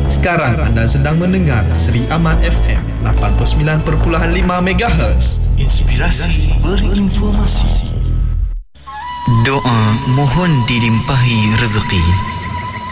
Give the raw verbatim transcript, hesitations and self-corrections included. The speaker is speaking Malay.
Sekarang anda sedang mendengar Seri Aman F M lapan puluh sembilan perpuluhan lima megahertz. Inspirasi berinformasi. Doa mohon dilimpahi rezeki.